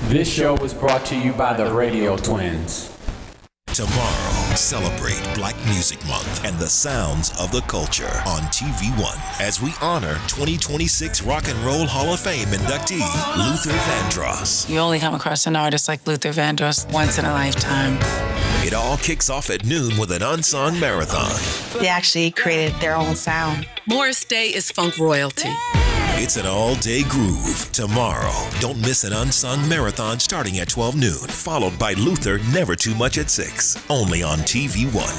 This show was brought to you by the Radio Twins. Tomorrow, celebrate Black Music Month and the sounds of the culture on TV1 as we honor 2026 Rock and Roll Hall of Fame inductee Luther Vandross. You only come across an artist like Luther Vandross once in a lifetime. It all kicks off at noon with an unsung marathon. They actually created their own sound. Morris Day is funk royalty. It's an all-day groove. Tomorrow, don't miss an unsung marathon starting at 12 noon, followed by Luther Never Too Much at 6, only on TV1.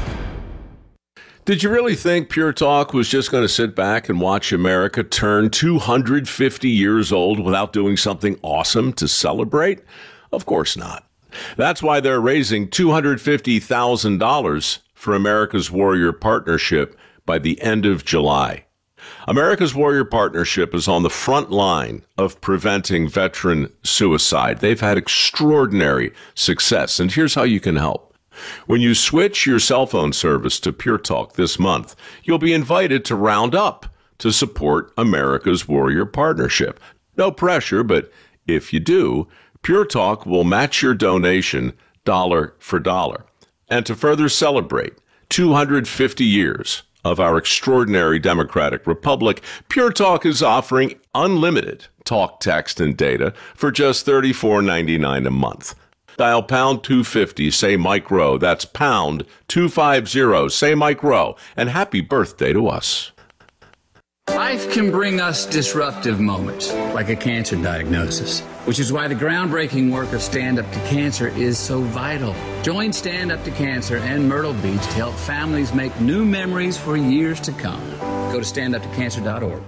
Did you really think Pure Talk was just going to sit back and watch America turn 250 years old without doing something awesome to celebrate? Of course not. That's why they're raising $250,000 for America's Warrior Partnership by the end of July. America's Warrior Partnership is on the front line of preventing veteran suicide. They've had extraordinary success, and here's how you can help. When you switch your cell phone service to Pure Talk this month, you'll be invited to round up to support America's Warrior Partnership. No pressure, but if you do, Pure Talk will match your donation dollar for dollar. And to further celebrate 250 years of our extraordinary democratic republic, Pure Talk is offering unlimited talk, text, and data for just $34.99 a month. Dial pound 250, say Mike Rowe. That's pound 250, say Mike Rowe. And happy birthday to us. Life can bring us disruptive moments, like a cancer diagnosis, which is why the groundbreaking work of Stand Up to Cancer is so vital. Join Stand Up to Cancer and Myrtle Beach to help families make new memories for years to come. Go to standuptocancer.org.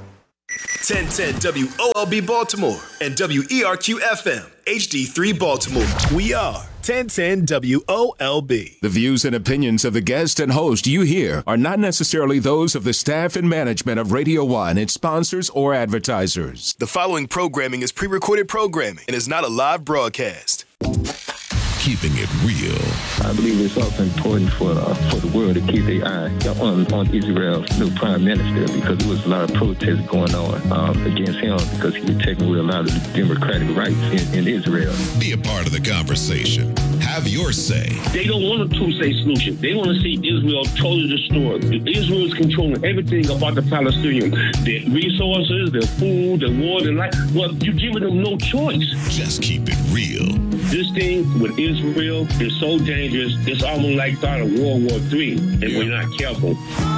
1010 WOLB Baltimore and WERQ FM HD3 Baltimore. We are 1010 WOLB. The views and opinions of the guest and host you hear are not necessarily those of the staff and management of Radio 1, its sponsors, or advertisers. The following programming is pre-recorded programming and is not a live broadcast. Keeping it real. I believe it's also important for the world to keep their eye on Israel's new prime minister, because there was a lot of protests going on against him because he was taking away a lot of the democratic rights in Israel. Be a part of the conversation. Have your say. They don't want a two-state solution. They want to see Israel totally destroyed. Israel is controlling everything about the Palestinians. Their resources, their food, their water, their life. Well, you're giving them no choice. Just keep it real. This thing with Israel is so dangerous, it's almost like start of World War III if we're not careful.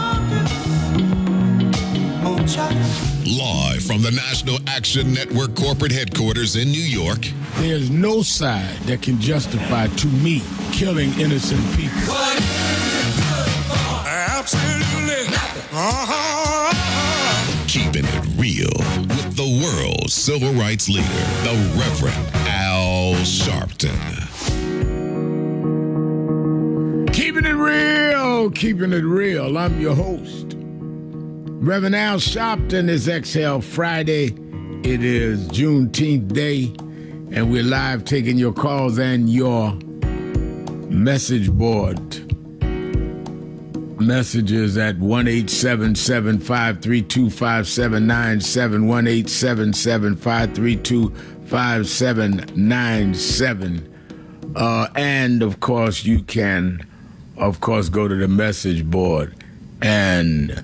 Live from the National Action Network corporate headquarters in New York. There's no side that can justify, to me, killing innocent people. Absolutely. Keeping it real with the world's civil rights leader, the Reverend Al Sharpton. Keeping it real. I'm your host, Reverend Al Sharpton. Is Exhale Friday. It is Juneteenth Day, and we're live taking your calls and your message board messages at 1-877-532-5797, 1-877-532-5797. And, of course, you can, go to the message board, and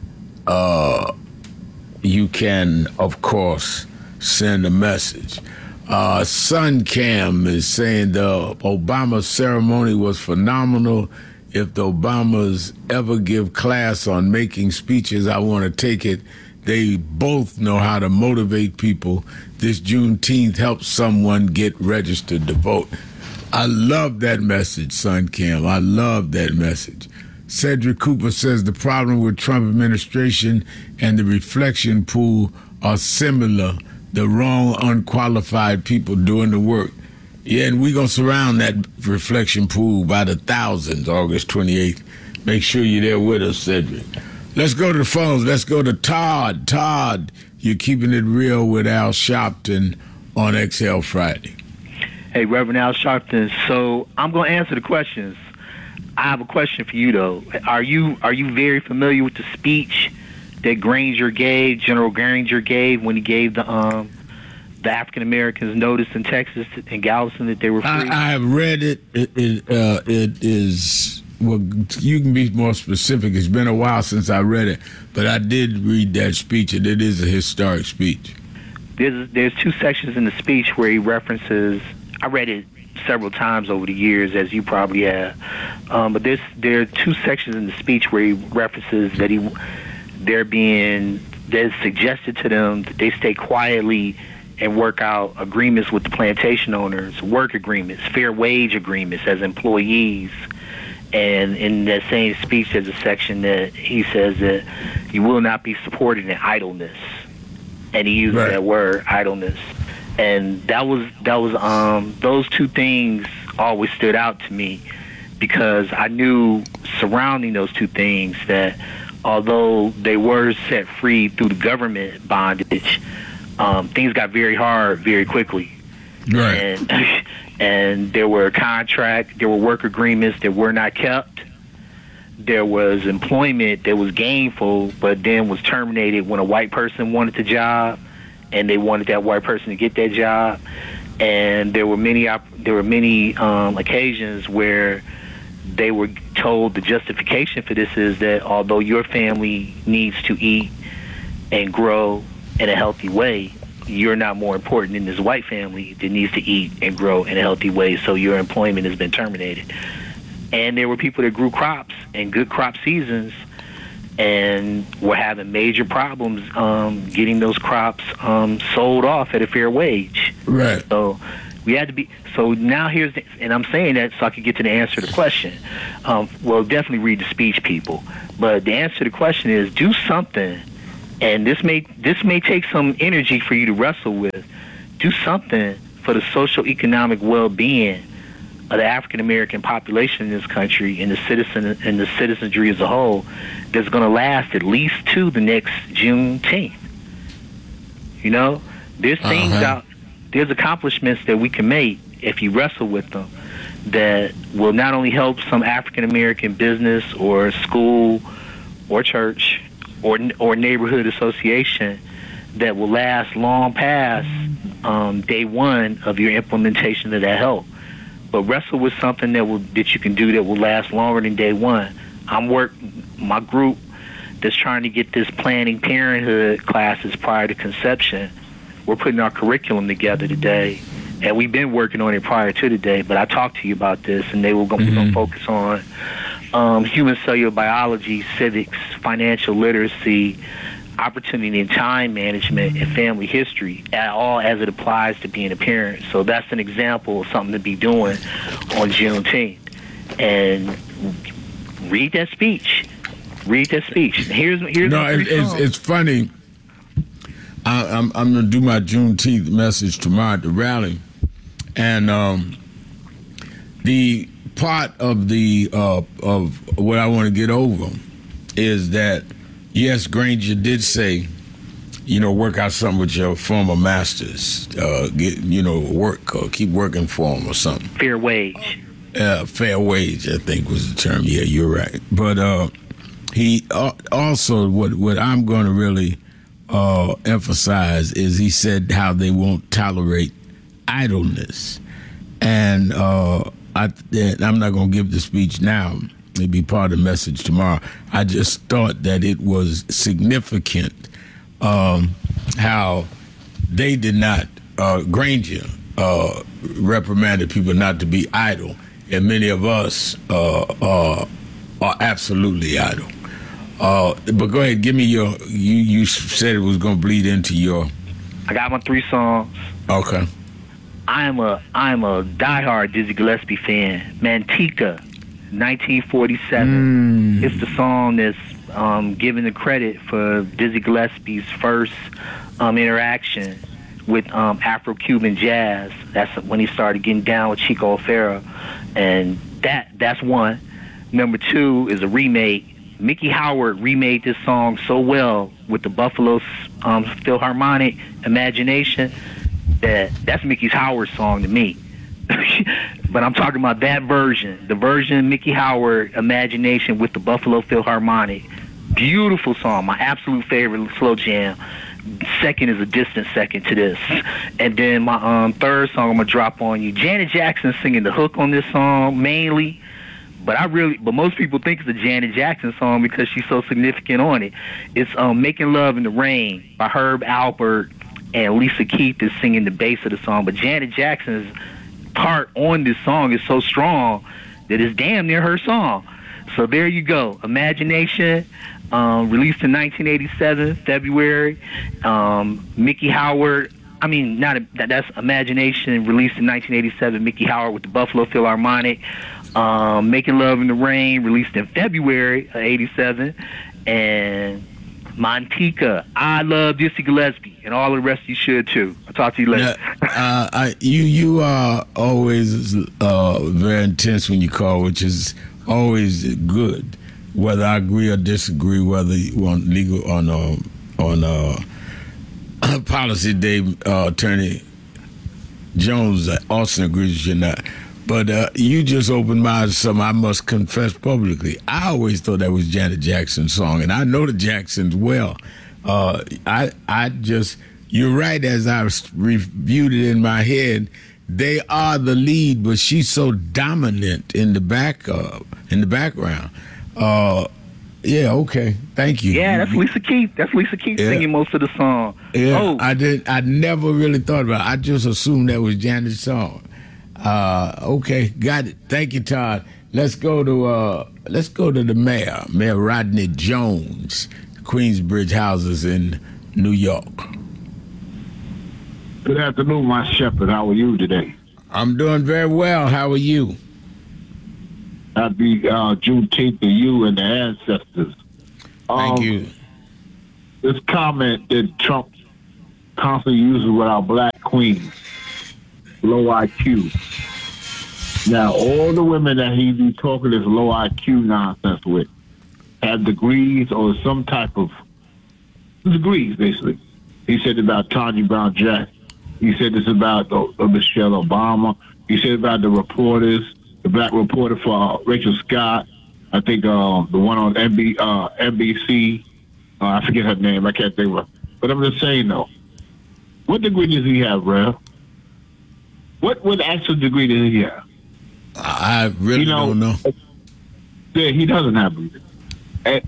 you can, send a message. Sun Cam is saying the Obama ceremony was phenomenal. If the Obamas ever give class on making speeches, I want to take it. They both know how to motivate people. This Juneteenth helps someone get registered to vote. I love that message, Sun Cam. I love that message. Cedric Cooper says the problem with Trump administration and the reflection pool are similar. The wrong, unqualified people doing the work. Yeah, and we're going to surround that reflection pool by the thousands, August 28th. Make sure you're there with us, Cedric. Let's go to the phones. Let's go to Todd. Todd, you're keeping it real with Al Sharpton on Exhale Friday. Hey, Reverend Al Sharpton. So I'm going to answer the questions. I have a question for you, though. Are you very familiar with the speech that General Granger gave when he gave the the African Americans noticed in Texas and Galveston that they were free? I have read it. It is, well, you can be more specific. It's been a while since I read it, but I did read that speech, and it is a historic speech. There's 2 sections in the speech where he references, I read it several times over the years, as you probably have, but there are 2 sections in the speech where he references that they're suggested to them that they stay quietly and work out agreements with the plantation owners, work agreements, fair wage agreements as employees. And in that same speech, there's a section that he says that you will not be supported in idleness, and he uses that word, idleness. And that was those 2 things always stood out to me, because I knew surrounding those 2 things that although they were set free through the government bondage, things got very hard very quickly. Right. And there were there were work agreements that were not kept. There was employment that was gainful, but then was terminated when a white person wanted the job, and they wanted that white person to get that job. And there were many occasions where they were told the justification for this is that although your family needs to eat and grow in a healthy way, you're not more important than this white family that needs to eat and grow in a healthy way, so your employment has been terminated. And there were people that grew crops in good crop seasons and were having major problems getting those crops sold off at a fair wage. Right. So we had to be. So now and I'm saying that so I could get to the answer to the question. Well, definitely read the speech, people. But the answer to the question is do something. And this may take some energy for you to wrestle with. Do something for the social economic well-being of the African American population in this country and the citizenry as a whole that's going to last at least to the next Juneteenth. You know, there's things there's accomplishments that we can make if you wrestle with them that will not only help some African American business or school or church or neighborhood association that will last long past day one of your implementation of that help. But wrestle with something that you can do that will last longer than day one. My group that's trying to get this Planning Parenthood classes prior to conception, we're putting our curriculum together today, and we've been working on it prior to today, but I talked to you about this, and we're going to focus on human cellular biology, civics, financial literacy, opportunity and time management, and family history, all as it applies to being a parent. So that's an example of something to be doing on Juneteenth. And read that speech. Here's it's funny. I'm going to do my Juneteenth message tomorrow at the rally, and the part of the of what I want to get over is that yes, Granger did say, work out something with your former masters, work or keep working for them or something. Fair wage. Fair wage, I think was the term. Yeah, you're right. But he also what I'm going to really emphasize is he said how they won't tolerate idleness, and I'm not going to give the speech now. It'll be part of the message tomorrow. I just thought that it was significant how they did not, Granger reprimanded people not to be idle, and many of us are absolutely idle. But go ahead, give me you said it was going to bleed into your... I got my 3 songs. Okay. I am a diehard Dizzy Gillespie fan. Manteca, 1947. It's the song that's given the credit for Dizzy Gillespie's first interaction with Afro-Cuban jazz. That's when he started getting down with Chico O'Farrill, and that's one. Number 2 is a remake. Mickey Howard remade this song so well with the Buffalo Philharmonic Imagination that's Mickey Howard's song to me. But I'm talking about that version, the version Mickey Howard Imagination with the Buffalo Philharmonic. Beautiful song, my absolute favorite slow jam. second is a distant second to this. And then my third song I'm gonna drop on you. Janet Jackson singing the hook on this song mainly, but most people think it's a Janet Jackson song because she's so significant on it. It's "Making Love in the Rain" by Herb Alpert, and Lisa Keith is singing the bass of the song. But Janet Jackson's part on this song is so strong that it's damn near her song. So there you go. Imagination, released in 1987, February. Mickey Howard, that's Imagination, released in 1987, Mickey Howard with the Buffalo Philharmonic. Making Love in the Rain, released in February of 87. And Montica, I Love Dizzy Gillespie, and all the rest you should too. I'll talk to you later. You are always very intense when you call, which is always good, whether I agree or disagree, whether you want legal on policy day, Attorney Jones, Austin agrees with you or not. But you just opened my eyes to something I must confess publicly. I always thought that was Janet Jackson's song, and I know the Jacksons well. You're right, as I reviewed it in my head, they are the lead, but she's so dominant in the background. Yeah, okay. Thank you. Yeah, that's Lisa Keith. That's Lisa Keith singing most of the song. Yeah, I never really thought about it. I just assumed that was Janet's song. Okay, got it. Thank you, Todd. Let's go to the mayor, Mayor Rodney Jones, Queensbridge Houses in New York. Good afternoon, my shepherd. How are you today? I'm doing very well. How are you? Happy Juneteenth to you and the ancestors. Thank you. This comment that Trump constantly uses with our black queens, low IQ. Now, all the women that he be talking this low IQ nonsense with have degrees or some type of degrees, basically. He said about Tanya Brown Jack. He said this about Michelle Obama. He said about the reporters, the black reporter for Rachel Scott. I think the one on NBC. I forget her name. I can't think of her. But I'm just saying, though, what degree does he have, Rev? What actual degree does he have? I really don't know. Yeah, he doesn't have a degree. And,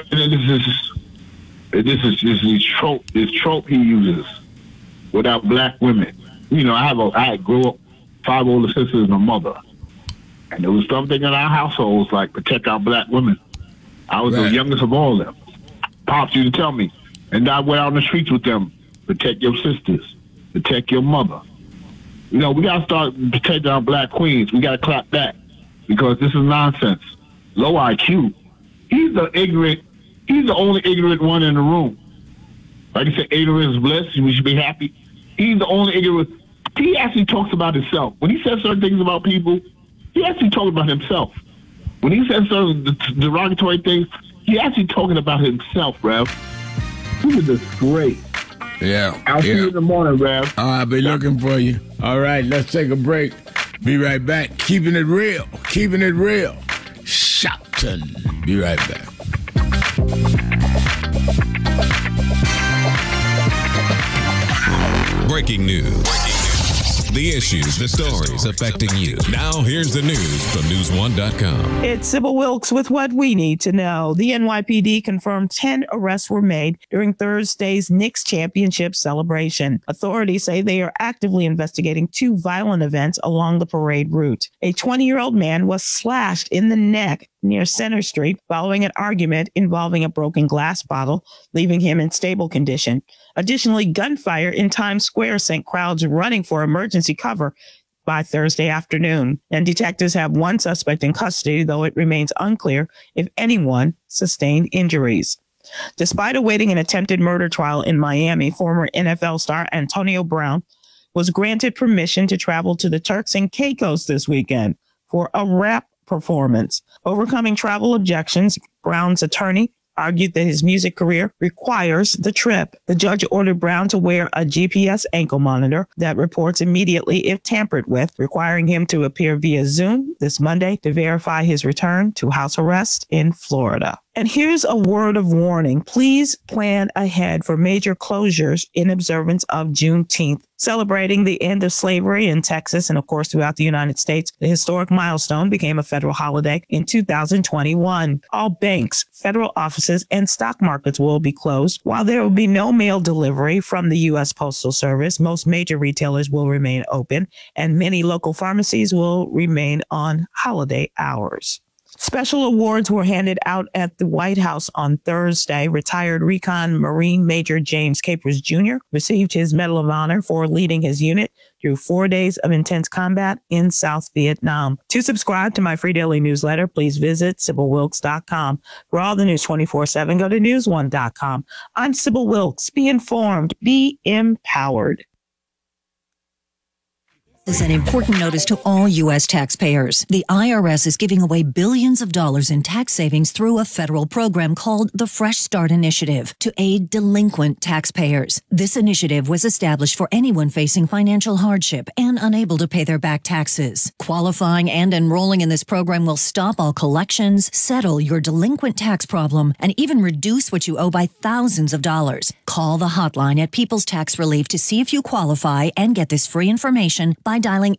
this trope he uses without black women. I grew up 5 older sisters and a mother. And there was something in our households like protect our black women. I was the youngest of all of them. Pops used to tell me. And I went out on the streets with them. Protect your sisters. Protect your mother. We got to start protecting our black queens. We got to clap back because this is nonsense. Low IQ. He's the only ignorant one in the room. Like I said, ignorance is bliss. We should be happy. He's the only ignorant. He actually talks about himself. When he says certain things about people, he actually talks about himself. When he says certain derogatory things, he actually talking about himself, Rev. This is disgrace. Yeah. I'll see you in the morning, Rev. I'll be looking for you. All right, let's take a break. Be right back. Keeping it real. Keeping it real. Shopton. Be right back. Breaking news. The issues, the stories affecting you. Now, here's the news from News1.com. It's Sybil Wilkes with what we need to know. The NYPD confirmed 10 arrests were made during Thursday's Knicks championship celebration. Authorities say they are actively investigating 2 violent events along the parade route. A 20-year-old man was slashed in the neck near Center Street following an argument involving a broken glass bottle, leaving him in stable condition. Additionally, gunfire in Times Square sent crowds running for emergency cover by Thursday afternoon. And detectives have 1 suspect in custody, though it remains unclear if anyone sustained injuries. Despite awaiting an attempted murder trial in Miami, former NFL star Antonio Brown was granted permission to travel to the Turks and Caicos this weekend for a rap performance. Overcoming travel objections, Brown's attorney argued that his music career requires the trip. The judge ordered Brown to wear a GPS ankle monitor that reports immediately if tampered with, requiring him to appear via Zoom this Monday to verify his return to house arrest in Florida. And here's a word of warning. Please plan ahead for major closures in observance of Juneteenth. Celebrating the end of slavery in Texas and, of course, throughout the United States, the historic milestone became a federal holiday in 2021. All banks, federal offices, and stock markets will be closed. While there will be no mail delivery from the U.S. Postal Service, most major retailers will remain open, and many local pharmacies will remain on holiday hours. Special awards were handed out at the White House on Thursday. Retired Recon Marine Major James Capers Jr. received his Medal of Honor for leading his unit through 4 days of intense combat in South Vietnam. To subscribe to my free daily newsletter, please visit SybylWilkes.com. For all the news 24/7, go to newsone.com. I'm Sybil Wilkes. Be informed. Be empowered. This is an important notice to all U.S. taxpayers. The IRS is giving away billions of dollars in tax savings through a federal program called the Fresh Start Initiative to aid delinquent taxpayers. This initiative was established for anyone facing financial hardship and unable to pay their back taxes. Qualifying and enrolling in this program will stop all collections, settle your delinquent tax problem, and even reduce what you owe by thousands of dollars. Call the hotline at People's Tax Relief to see if you qualify and get this free information by dialing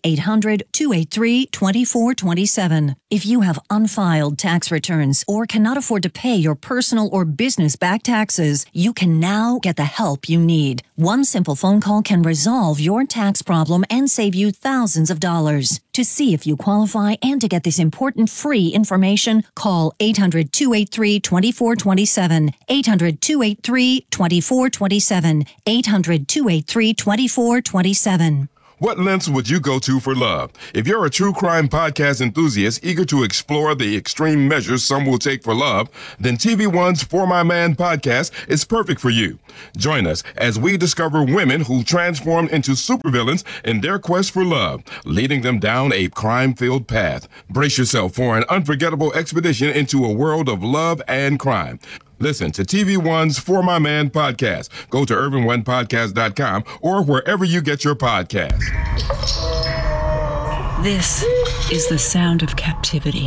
800-283-2427. If you have unfiled tax returns or cannot afford to pay your personal or business back taxes, you can now get the help you need. One simple phone call can resolve your tax problem and save you thousands of dollars. To see if you qualify and to get this important free information, call 800-283-2427, 800-283-2427, 800-283-2427. What lengths would you go to for love? If you're a true crime podcast enthusiast eager to explore the extreme measures some will take for love, then TV1's For My Man podcast is perfect for you. Join us as we discover women who transformed into supervillains in their quest for love, leading them down a crime-filled path. Brace yourself for an unforgettable expedition into a world of love and crime. Listen to TV1's For My Man podcast. Go to urban1podcast.com or wherever you get your podcasts. This is the sound of captivity.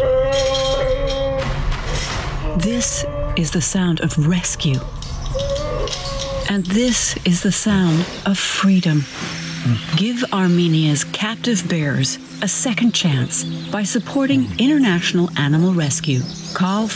This is the sound of rescue. And this is the sound of freedom. Give Armenia's captive bears a second chance by supporting International Animal Rescue. Call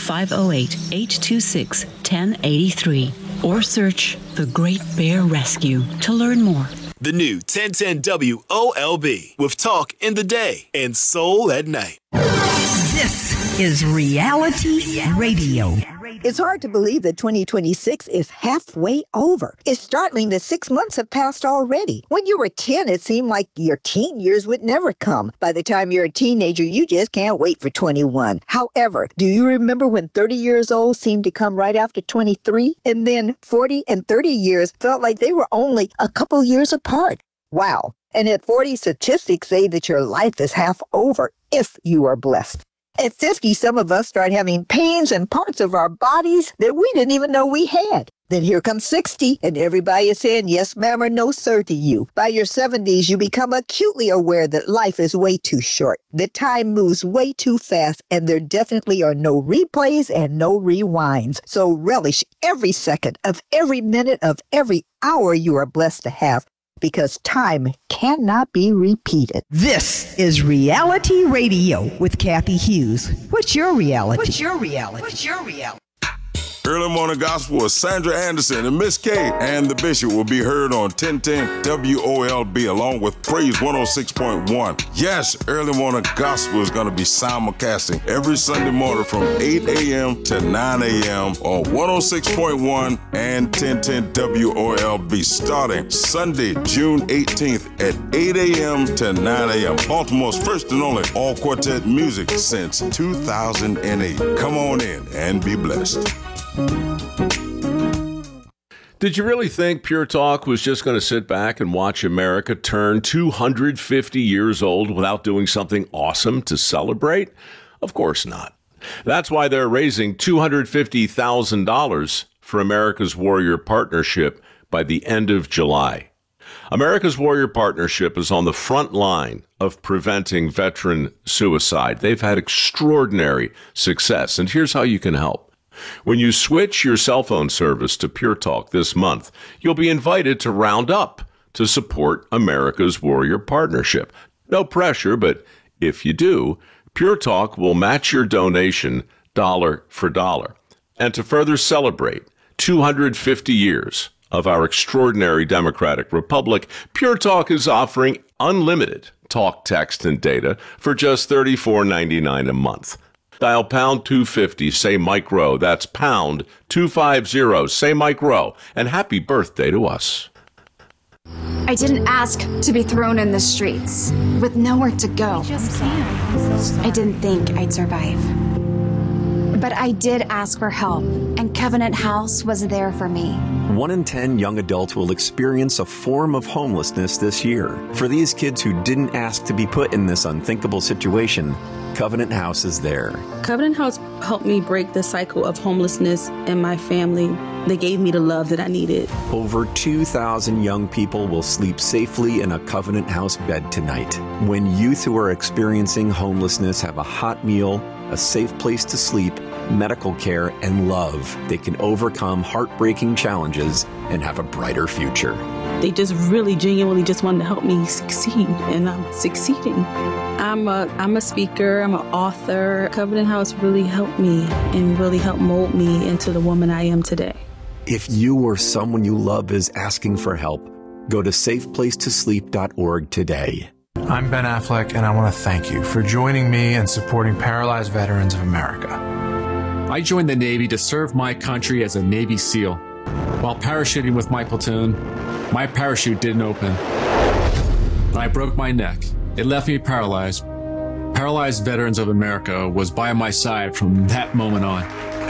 508-826-1083 or search The Great Bear Rescue to learn more. The new 1010 WOLB with talk in the day and soul at night. This is Reality Radio. It's hard to believe that 2026 is halfway over. It's startling that 6 months have passed already. When you were 10, it seemed like your teen years would never come. By the time you're a teenager, you just can't wait for 21. However, do you remember when 30 years old seemed to come right after 23? And then 40 and 30 years felt like they were only a couple years apart. Wow. And at 40, statistics say that your life is half over if you are blessed. At 50, some of us start having pains in parts of our bodies that we didn't even know we had. Then here comes 60, and everybody is saying yes, ma'am, or no, sir to you. By your 70s, you become acutely aware that life is way too short, that time moves way too fast, and there definitely are no replays and no rewinds. So relish every second of every minute of every hour you are blessed to have, because time cannot be repeated. This is Reality Radio with Kathy Hughes. What's your reality? What's your reality? What's your reality? Early Morning Gospel with Sandra Anderson and Miss Kate and the Bishop will be heard on 1010 WOLB along with Praise 106.1. Yes, Early Morning Gospel is going to be simulcasting every Sunday morning from 8 a.m. to 9 a.m. on 106.1 and 1010 WOLB starting Sunday, June 18th at 8 a.m. to 9 a.m. Baltimore's first and only all-quartet music since 2008. Come on in and be blessed. Did you really think Pure Talk was just going to sit back and watch America turn 250 years old without doing something awesome to celebrate? Of course not. That's why they're raising $250,000 for America's Warrior Partnership by the end of July. America's Warrior Partnership is on the front line of preventing veteran suicide. They've had extraordinary success, and here's how you can help. When you switch your cell phone service to Pure Talk this month, you'll be invited to round up to support America's Warrior Partnership. No pressure, but if you do, Pure Talk will match your donation dollar for dollar. And to further celebrate 250 years of our extraordinary democratic republic, Pure Talk is offering unlimited talk, text, and data for just $34.99 a month. Dial pound 250, say Mike Rowe. That's pound 250, say Mike Rowe. And happy birthday to us. I didn't ask to be thrown in the streets with nowhere to go. I didn't think I'd survive. But I did ask for help, and Covenant House was there for me. 1 in 10 young adults will experience a form of homelessness this year. For these kids who didn't ask to be put in this unthinkable situation, Covenant House is there. Covenant House helped me break the cycle of homelessness in my family. They gave me the love that I needed. Over 2,000 young people will sleep safely in a Covenant House bed tonight. When youth who are experiencing homelessness have a hot meal, a safe place to sleep, medical care, and love, they can overcome heartbreaking challenges and have a brighter future. They just really genuinely just wanted to help me succeed, and I'm succeeding. I'm a speaker, I'm an author. Covenant House really helped me and really helped mold me into the woman I am today. If you or someone you love is asking for help, go to safeplacetosleep.org today. I'm Ben Affleck, and I want to thank you for joining me and supporting Paralyzed Veterans of America. I joined the Navy to serve my country as a Navy SEAL. While parachuting with my platoon, my parachute didn't open. I broke my neck. It left me paralyzed. Paralyzed Veterans of America was by my side from that moment on.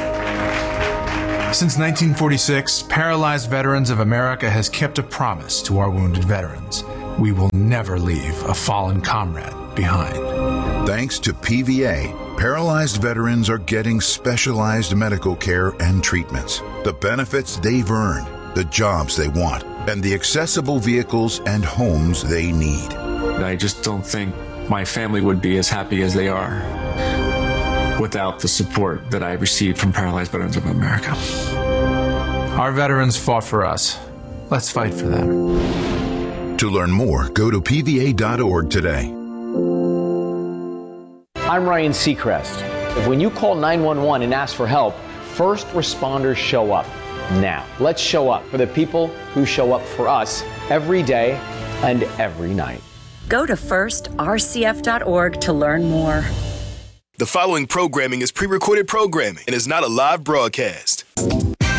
Since 1946, Paralyzed Veterans of America has kept a promise to our wounded veterans. We will never leave a fallen comrade behind. Thanks to PVA, paralyzed veterans are getting specialized medical care and treatments, the benefits they've earned, the jobs they want, and the accessible vehicles and homes they need. I just don't think my family would be as happy as they are without the support that I received from Paralyzed Veterans of America. Our veterans fought for us. Let's fight for them. To learn more, go to PVA.org today. I'm Ryan Seacrest. When you call 911 and ask for help, first responders show up. Now, let's show up for the people who show up for us every day and every night. Go to firstrcf.org to learn more. The following programming is pre-recorded programming and is not a live broadcast.